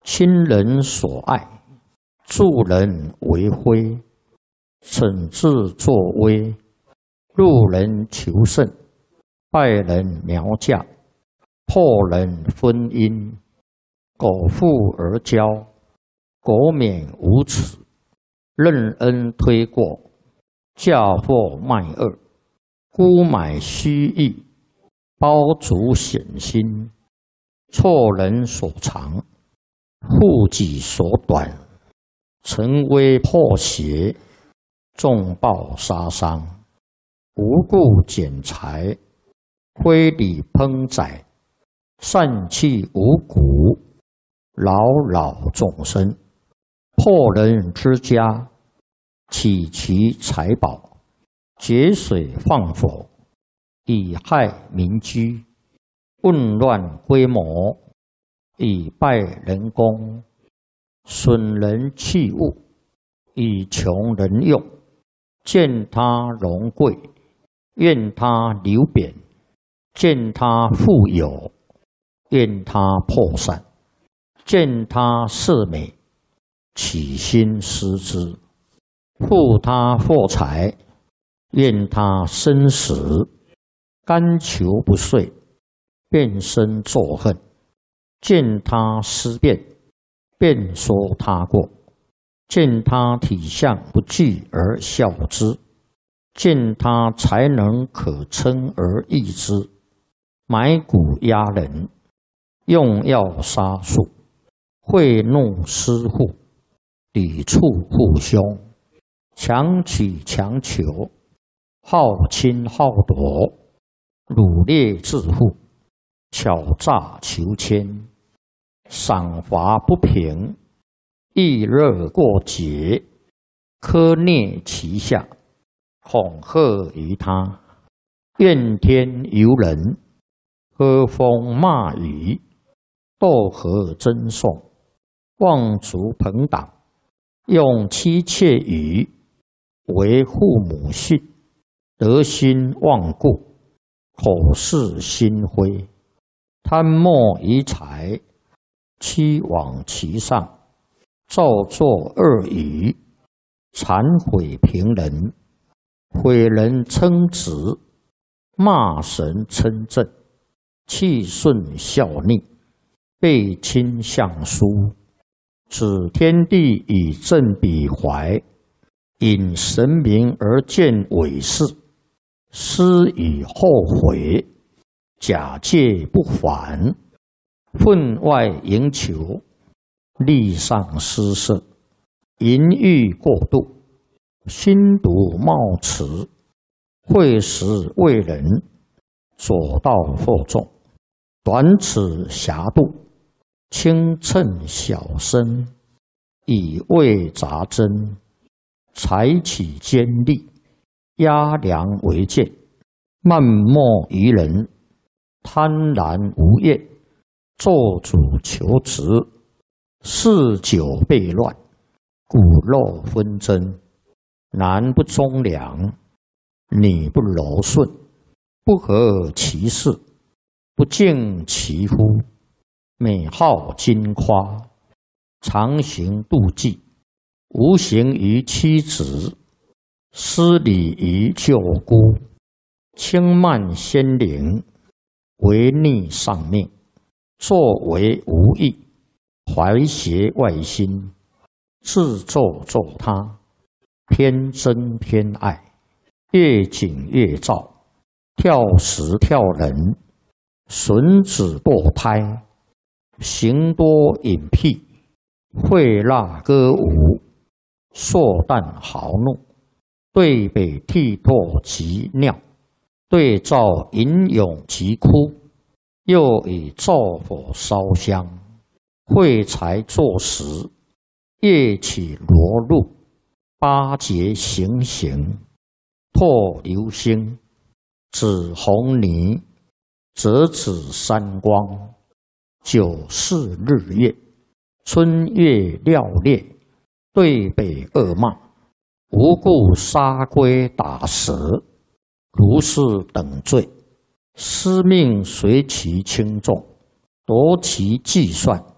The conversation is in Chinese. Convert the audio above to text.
亲人所爱，助人为辉，惩治作威，路人求胜，败人苗嫁，破人婚姻，苟富而骄，苟免无耻，任恩推过，嫁祸卖恶，沽买虚益，包足险心，错人所长，护己所短，沉危破邪，重报杀伤，无故剪裁，非礼烹宰，散弃五谷，扰扰众生，破人之家，起其财宝，劫水放火，以害民居，混乱规模，以败人功，损人器物，以穷人用，见他荣贵，愿他流贬，见他富有，愿他破散，见他色美，起心思之，护他获财，愿他生死，甘求不遂，便生作恨，见他思变，便说他过，见他体相不具而笑之，见他才能可称而异之，买骨压人，用药杀术，贿弄私户，抵触父兄，强取强求，好侵好夺，掳掠致富，巧诈求迁，赏罚不平，易热过节，苛虐其下，恐吓于他，怨天尤人，喝风骂雨，斗和争讼，妄族朋党，用妻妾语，为父母训，德心忘故，口是心非，贪墨于财，欺罔其上，造作恶语，谄毁平人，毁人称职，骂神称正，气顺效逆，背亲相疏，指天地以正彼怀，引神明而见伪事，思以后悔，假借不还，分外营求，力上失色，淫欲过度，心毒冒迟，会时为人，左道惑众，短尺狭度，轻称小身，以为杂针，采取尖利，压梁为剑，漫莫于人，贪婪无厌，做主求职，嗜酒悖乱，骨肉纷争，男不忠良，女不柔顺，不合其事，不敬其夫，美好矜夸，常行妒忌，无形于妻子，失礼于舅姑，轻慢先灵，违逆上命，作为无益，怀邪外心，自作作他，偏憎偏爱，越紧越躁，跳时跳人，损子堕胎，行多隐僻，会蜡歌舞，硕诞豪怒，对北涕唾及尿，对照吟咏及哭，又以灶火烧香，会财作食，夜起罗露，八节行刑，唾流星，指红泥，折指山光，九视日月，春月料烈，对北恶骂，无故杀龟打蛇，如是等罪，司命随其轻重，夺其计算，